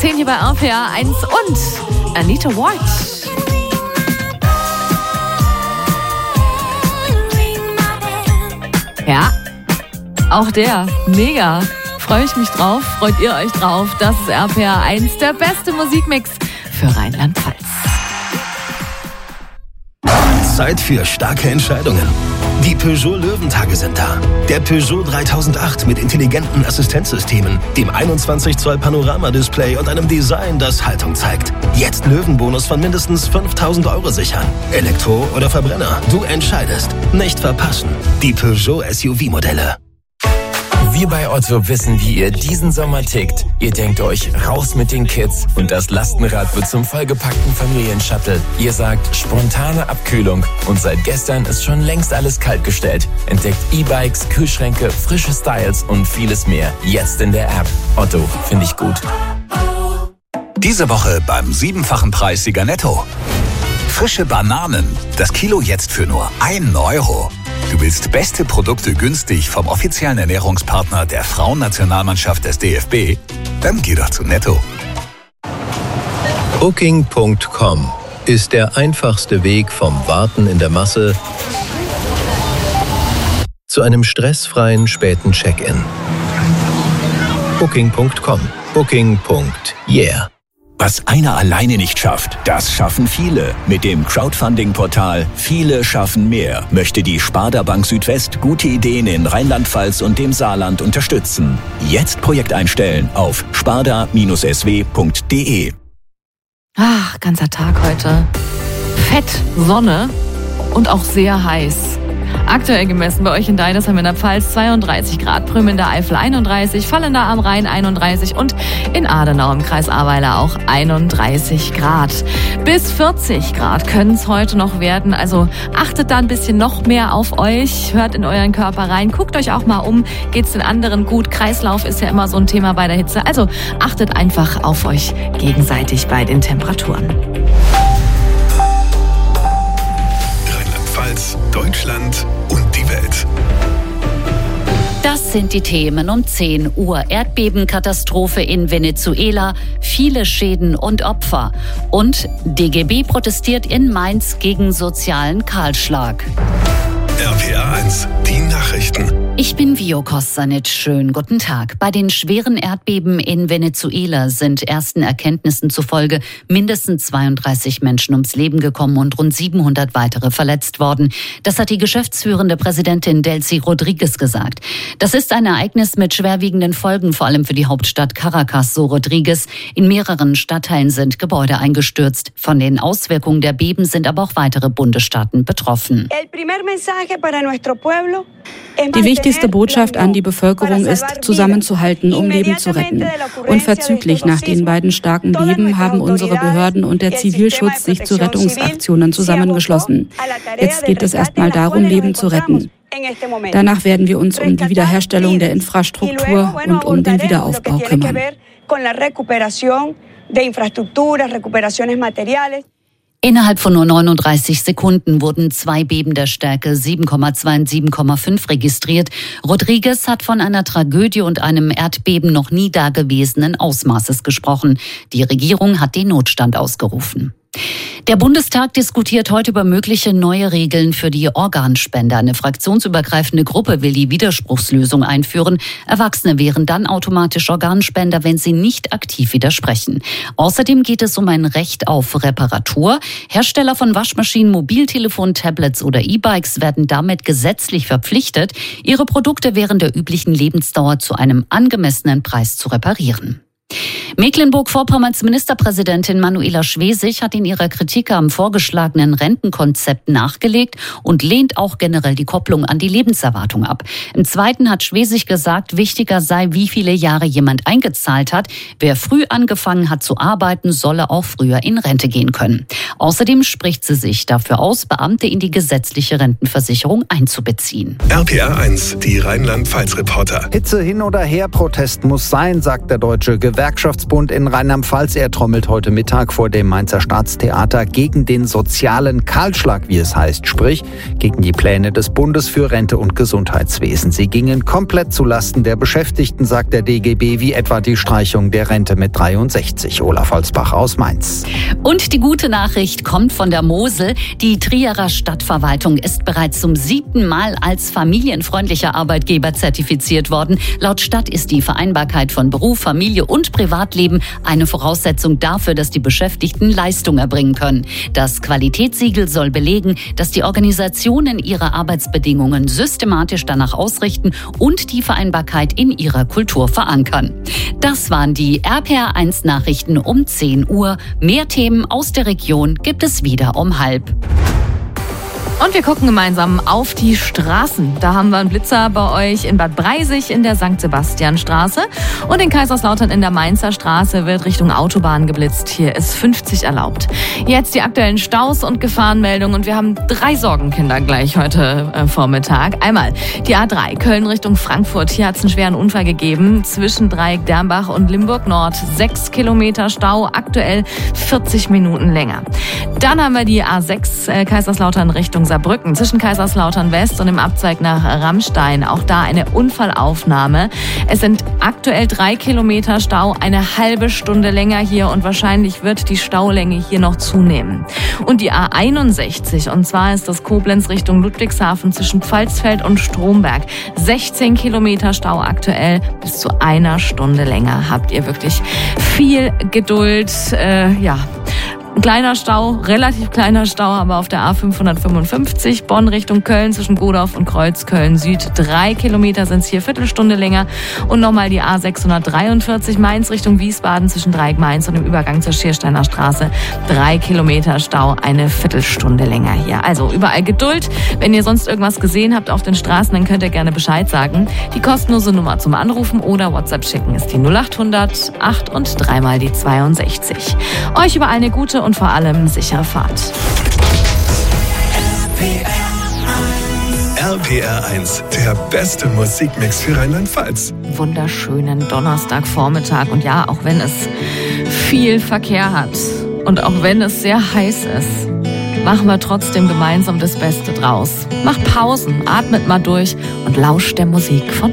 10 hier bei RPA 1 und Anita Ward. Ja, auch der, mega. Freue ich mich drauf, freut ihr euch drauf? Das ist RPA 1, der beste Musikmix für Rheinland-Pfalz. Zeit für starke Entscheidungen. Die Peugeot Löwentage sind da. Der Peugeot 3008 mit intelligenten Assistenzsystemen, dem 21 Zoll Panoramadisplay und einem Design, das Haltung zeigt. Jetzt Löwenbonus von mindestens 5.000 € sichern. Elektro oder Verbrenner, du entscheidest. Nicht verpassen. Die Peugeot SUV-Modelle. Wir bei Otto wissen, wie ihr diesen Sommer tickt. Ihr denkt euch, raus mit den Kids und das Lastenrad wird zum vollgepackten Familienshuttle. Ihr sagt, spontane Abkühlung und seit gestern ist schon längst alles kaltgestellt. Entdeckt E-Bikes, Kühlschränke, frische Styles und vieles mehr. Jetzt in der App. Otto, finde ich gut. Diese Woche beim 7-fachen Preissieger Netto. Frische Bananen. Das Kilo jetzt für nur 1 €. Du willst beste Produkte günstig vom offiziellen Ernährungspartner der Frauennationalmannschaft des DFB? Dann geh doch zu Netto. Booking.com ist der einfachste Weg vom Warten in der Masse zu einem stressfreien späten Check-in. Booking.com. Booking.yeah. Was einer alleine nicht schafft, das schaffen viele. Mit dem Crowdfunding-Portal Viele schaffen mehr möchte die Sparda Bank Südwest gute Ideen in Rheinland-Pfalz und dem Saarland unterstützen. Jetzt Projekt einstellen auf sparda-sw.de. Ach, ganzer Tag heute. Fett, Sonne und auch sehr heiß. Aktuell gemessen bei euch in Deidesheim in der Pfalz 32 Grad, Prüm in der Eifel 31, Vallender am Rhein 31 und in Adenau im Kreis Ahrweiler auch 31 Grad. Bis 40 Grad können es heute noch werden, also achtet da ein bisschen noch mehr auf euch, hört in euren Körper rein, guckt euch auch mal um, geht's den anderen gut, Kreislauf ist ja immer so ein Thema bei der Hitze, also achtet einfach auf euch gegenseitig bei den Temperaturen. Rheinland-Pfalz, Deutschland und die Welt. Das sind die Themen um 10 Uhr. Erdbebenkatastrophe in Venezuela, viele Schäden und Opfer. Und DGB protestiert in Mainz gegen sozialen Kahlschlag. RPA 1, die Nachrichten. Ich bin Vio Kostanic. Schönen guten Tag. Bei den schweren Erdbeben in Venezuela sind ersten Erkenntnissen zufolge mindestens 32 Menschen ums Leben gekommen und rund 700 weitere verletzt worden. Das hat die geschäftsführende Präsidentin Delcy Rodriguez gesagt. Das ist ein Ereignis mit schwerwiegenden Folgen, vor allem für die Hauptstadt Caracas, so Rodriguez. In mehreren Stadtteilen sind Gebäude eingestürzt. Von den Auswirkungen der Beben sind aber auch weitere Bundesstaaten betroffen. Die wichtigste Botschaft an die Bevölkerung ist, zusammenzuhalten, um Leben zu retten. Unverzüglich nach den beiden starken Beben haben unsere Behörden und der Zivilschutz sich zu Rettungsaktionen zusammengeschlossen. Jetzt geht es erstmal darum, Leben zu retten. Danach werden wir uns um die Wiederherstellung der Infrastruktur und um den Wiederaufbau kümmern. Innerhalb von nur 39 Sekunden wurden 2 Beben der Stärke 7,2 und 7,5 registriert. Rodriguez hat von einer Tragödie und einem Erdbeben noch nie dagewesenen Ausmaßes gesprochen. Die Regierung hat den Notstand ausgerufen. Der Bundestag diskutiert heute über mögliche neue Regeln für die Organspende. Eine fraktionsübergreifende Gruppe will die Widerspruchslösung einführen. Erwachsene wären dann automatisch Organspender, wenn sie nicht aktiv widersprechen. Außerdem geht es um ein Recht auf Reparatur. Hersteller von Waschmaschinen, Mobiltelefonen, Tablets oder E-Bikes werden damit gesetzlich verpflichtet, ihre Produkte während der üblichen Lebensdauer zu einem angemessenen Preis zu reparieren. Mecklenburg-Vorpommerns Ministerpräsidentin Manuela Schwesig hat in ihrer Kritik am vorgeschlagenen Rentenkonzept nachgelegt und lehnt auch generell die Kopplung an die Lebenserwartung ab. Im Zweiten hat Schwesig gesagt, wichtiger sei, wie viele Jahre jemand eingezahlt hat. Wer früh angefangen hat zu arbeiten, solle auch früher in Rente gehen können. Außerdem spricht sie sich dafür aus, Beamte in die gesetzliche Rentenversicherung einzubeziehen. RPA 1, die Rheinland-Pfalz-Reporter. Hitze hin oder her, Protest muss sein, sagt der deutsche Gewerkschaftsbund Arbeitsbund in Rheinland-Pfalz. Er trommelt heute Mittag vor dem Mainzer Staatstheater gegen den sozialen Kahlschlag, wie es heißt. Sprich, gegen die Pläne des Bundes für Rente und Gesundheitswesen. Sie gingen komplett zulasten der Beschäftigten, sagt der DGB, wie etwa die Streichung der Rente mit 63. Olaf Holzbach aus Mainz. Und die gute Nachricht kommt von der Mosel. Die Trierer Stadtverwaltung ist bereits zum 7. Mal als familienfreundlicher Arbeitgeber zertifiziert worden. Laut Stadt ist die Vereinbarkeit von Beruf, Familie und Privatleben eine Voraussetzung dafür, dass die Beschäftigten Leistung erbringen können. Das Qualitätssiegel soll belegen, dass die Organisationen ihre Arbeitsbedingungen systematisch danach ausrichten und die Vereinbarkeit in ihrer Kultur verankern. Das waren die RPR1 Nachrichten um 10 Uhr. Mehr Themen aus der Region gibt es wieder um 12:30. Und wir gucken gemeinsam auf die Straßen. Da haben wir einen Blitzer bei euch in Bad Breisig in der St. Sebastianstraße. Und in Kaiserslautern in der Mainzer Straße wird Richtung Autobahn geblitzt. Hier ist 50 erlaubt. Jetzt die aktuellen Staus und Gefahrenmeldungen. Und wir haben 3 Sorgenkinder gleich heute Vormittag. Einmal die A3 Köln Richtung Frankfurt. Hier hat es einen schweren Unfall gegeben. Zwischen Dreieck Dernbach und Limburg Nord. 6 Kilometer Stau. Aktuell 40 Minuten länger. Dann haben wir die A6 Kaiserslautern Richtung Saarbrücken, zwischen Kaiserslautern West und dem Abzweig nach Rammstein. Auch da eine Unfallaufnahme. Es sind aktuell 3 Kilometer Stau, eine halbe Stunde länger hier und wahrscheinlich wird die Staulänge hier noch zunehmen. Und die A61, und zwar ist das Koblenz Richtung Ludwigshafen zwischen Pfalzfeld und Stromberg. 16 Kilometer Stau aktuell, bis zu einer Stunde länger. Habt ihr wirklich viel Geduld, Kleiner Stau, relativ kleiner Stau, aber auf der A555 Bonn Richtung Köln zwischen Godorf und Kreuzköln Süd. 3 Kilometer sind es hier, Viertelstunde länger. Und nochmal die A643 Mainz Richtung Wiesbaden zwischen Dreieck Mainz und dem Übergang zur Schiersteiner Straße. 3 Kilometer Stau, eine Viertelstunde länger hier. Also überall Geduld. Wenn ihr sonst irgendwas gesehen habt auf den Straßen, dann könnt ihr gerne Bescheid sagen. Die kostenlose Nummer zum Anrufen oder WhatsApp schicken ist die 0800 8 und 3 mal die 62. Euch überall eine gute und vor allem sichere Fahrt. RPR1, der beste Musikmix für Rheinland-Pfalz. Wunderschönen Donnerstagvormittag. Und ja, auch wenn es viel Verkehr hat und auch wenn es sehr heiß ist, machen wir trotzdem gemeinsam das Beste draus. Macht Pausen, atmet mal durch und lauscht der Musik von